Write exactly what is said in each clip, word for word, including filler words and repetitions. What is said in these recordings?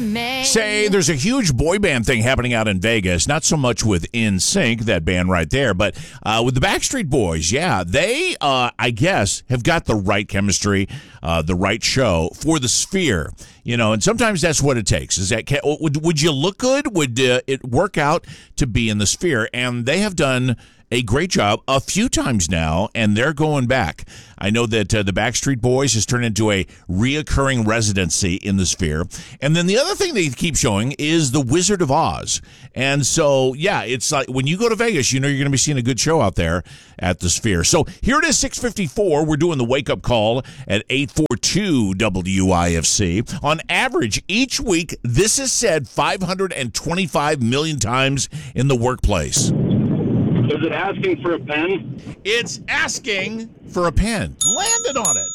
remain. Say, there's a huge boy band thing happening out in Vegas. Not so much with N Sync, that band right there, but uh, with the Backstreet Boys. Yeah, they, uh, I guess, have got the right chemistry, uh, the right show for the Sphere. You know, and sometimes that's what it takes. Is that would would you look good? Would uh, it work out to be in the Sphere? And they have done a great job a few times now, and they're going back. I know that uh, the Backstreet Boys has turned into a reoccurring residency in the Sphere. And then the other thing they keep showing is The Wizard of Oz. And so, yeah, it's like when you go to Vegas, you know you're going to be seeing a good show out there at the Sphere. So here it is, six fifty-four. We're doing the wake-up call at eight forty-two W I F C. On average, each week, this is said five hundred twenty-five million times in the workplace. Is it asking for a pen? It's asking for a pen. Landed on it.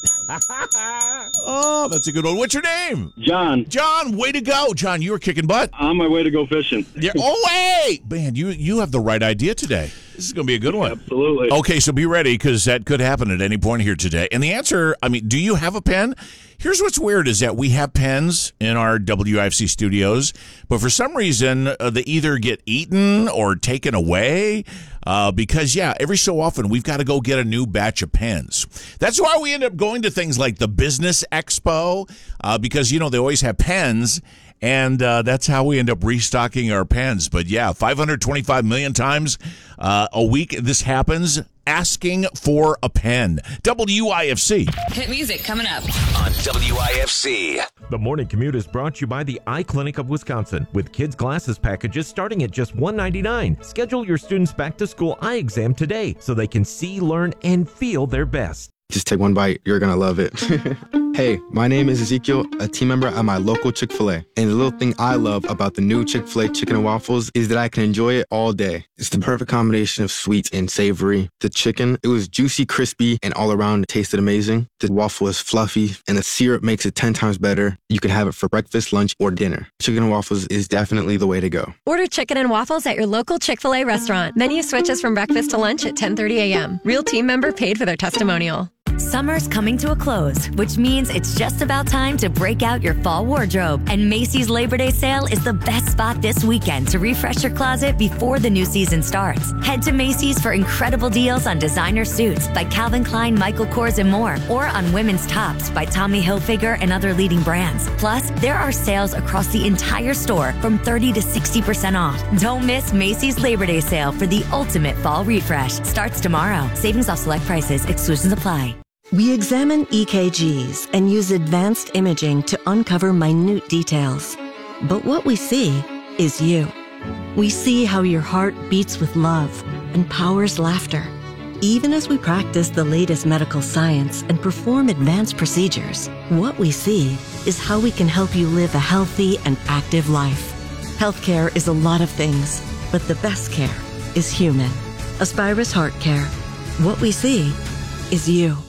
Oh, that's a good one. What's your name? John. John, way to go. John, you were kicking butt. On my way to go fishing. Yeah. Oh, wait. Man, you, you have the right idea today. This is going to be a good one. Absolutely. Okay, so be ready because that could happen at any point here today. And the answer, I mean, do you have a pen? Here's what's weird is that we have pens in our W I F C studios, but for some reason uh, they either get eaten or taken away uh, because, yeah, every so often we've got to go get a new batch of pens. That's why we end up going to things like the Business Expo uh, because, you know, they always have pens. And uh, that's how we end up restocking our pens. But yeah, five hundred twenty-five million times uh, a week this happens, asking for a pen. W I F C. Hit music coming up on W I F C. The morning commute is brought to you by the Eye Clinic of Wisconsin with kids' glasses packages starting at just one dollar and ninety-nine cents. Schedule your students' back-to-school eye exam today so they can see, learn, and feel their best. Just take one bite. You're going to love it. Hey, my name is Ezekiel, a team member at my local Chick-fil-A. And the little thing I love about the new Chick-fil-A chicken and waffles is that I can enjoy it all day. It's the perfect combination of sweet and savory. The chicken, it was juicy, crispy, and all around it tasted amazing. The waffle is fluffy, and the syrup makes it ten times better. You can have it for breakfast, lunch, or dinner. Chicken and waffles is definitely the way to go. Order chicken and waffles at your local Chick-fil-A restaurant. Menu switches from breakfast to lunch at ten thirty a.m. Real team member paid for their testimonial. Summer's coming to a close, which means it's just about time to break out your fall wardrobe. And Macy's Labor Day sale is the best spot this weekend to refresh your closet before the new season starts. Head to Macy's for incredible deals on designer suits by Calvin Klein, Michael Kors, and more, or on women's tops by Tommy Hilfiger and other leading brands. Plus, there are sales across the entire store from thirty to sixty percent off. Don't miss Macy's Labor Day sale for the ultimate fall refresh. Starts tomorrow. Savings off select prices. Exclusions apply. We examine E K Gs and use advanced imaging to uncover minute details. But what we see is you. We see how your heart beats with love and powers laughter. Even as we practice the latest medical science and perform advanced procedures, what we see is how we can help you live a healthy and active life. Healthcare is a lot of things, but the best care is human. Aspirus Heart Care. What we see is you.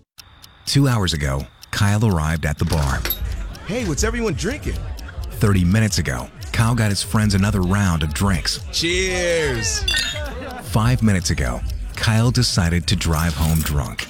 Two hours ago, Kyle arrived at the bar. Hey, what's everyone drinking? Thirty minutes ago, Kyle got his friends another round of drinks. Cheers! Five minutes ago, Kyle decided to drive home drunk.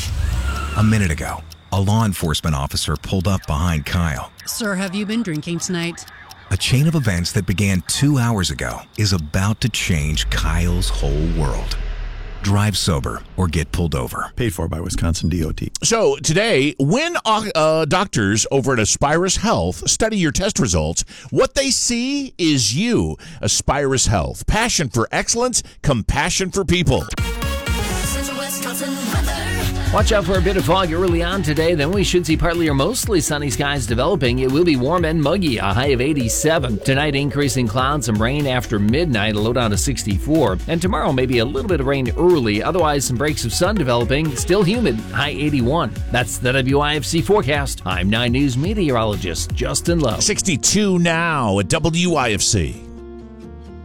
A minute ago, a law enforcement officer pulled up behind Kyle. Sir, have you been drinking tonight? A chain of events that began two hours ago is about to change Kyle's whole world. Drive sober or get pulled over. Paid for by Wisconsin D O T. So today, when uh, doctors over at Aspirus Health study your test results, what they see is you. Aspirus Health. Passion for excellence, compassion for people. Watch out for a bit of fog early on today, then we should see partly or mostly sunny skies developing. It will be warm and muggy, a high of eighty-seven. Tonight, increasing clouds, some rain after midnight, a low down to sixty-four. And tomorrow, maybe a little bit of rain early, otherwise some breaks of sun developing, still humid, high eighty-one. That's the W I F C forecast. I'm nine News meteorologist Justin Lowe. sixty-two now at W I F C.